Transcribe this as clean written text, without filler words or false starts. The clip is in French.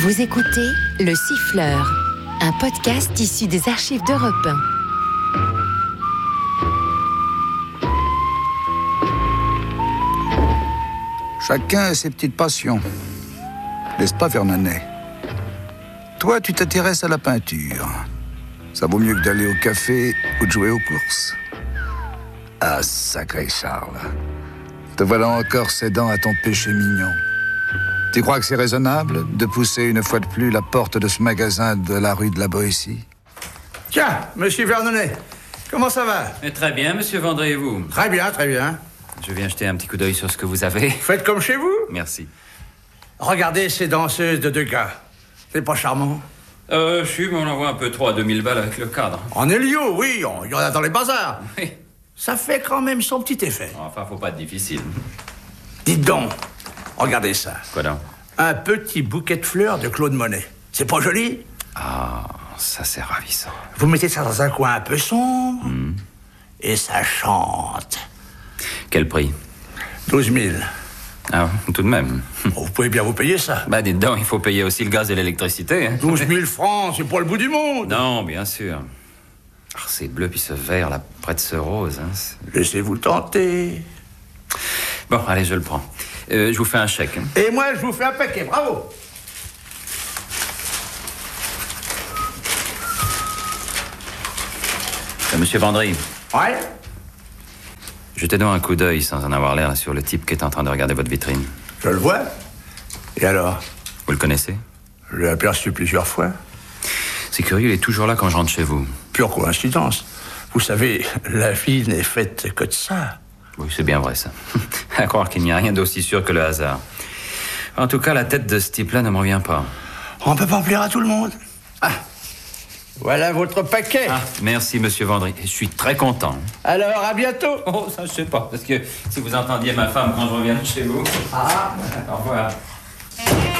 Vous écoutez Le Siffleur, un podcast issu des archives d'Europe 1. Chacun a ses petites passions. N'est-ce pas, Vernonnet? Toi, tu t'intéresses à la peinture. Ça vaut mieux que d'aller au café ou de jouer aux courses. Ah, sacré Charles. Te voilà encore cédant à ton péché mignon. Tu crois que c'est raisonnable de pousser une fois de plus la porte de ce magasin de la rue de la Boétie? Tiens, monsieur Vernonnet, comment ça va? Très bien, monsieur Vendré, et vous? Très bien, très bien. Je viens jeter un petit coup d'œil sur ce que vous avez. Faites comme chez vous. Merci. Regardez ces danseuses de deux gars. C'est pas charmant? Je suis, mais on en voit un peu trop à 2000 balles avec le cadre. En Elio, oui, il y en a dans les bazars. Oui. Ça fait quand même son petit effet. Enfin, faut pas être difficile. Dites donc, regardez ça. Quoi donc? Un petit bouquet de fleurs de Claude Monet. C'est pas joli? Ah, ça c'est ravissant. Vous mettez ça dans un coin un peu sombre, et ça chante. Quel prix? 12 000. Ah, tout de même. Vous pouvez bien vous payer ça. Bah, dites donc, il faut payer aussi le gaz et l'électricité. Hein. 12 000 francs, c'est pas le bout du monde. Non, bien sûr. Ah, c'est bleu, puis ce vert, là, près de ce rose. Hein, Laissez-vous tenter. Bon, allez, je le prends. Je vous fais un chèque. Hein. Et moi, je vous fais un paquet, bravo. Monsieur Vendry. Ouais? Jetez donc un coup d'œil sans en avoir l'air sur le type qui est en train de regarder votre vitrine. Je le vois. Et alors? Vous le connaissez? Je l'ai aperçu plusieurs fois. C'est curieux, il est toujours là quand je rentre chez vous. Pure coïncidence. Vous savez, la vie n'est faite que de ça. Oui, c'est bien vrai, ça. À croire qu'il n'y a rien d'aussi sûr que le hasard. En tout cas, la tête de ce type-là ne me revient pas. On peut pas en plaire à tout le monde. Ah, voilà votre paquet. Ah, merci, monsieur Vendry. Je suis très content. Alors, à bientôt. Oh, ça, je sais pas. Parce que si vous entendiez ma femme quand je reviens chez vous... Ah. Au revoir.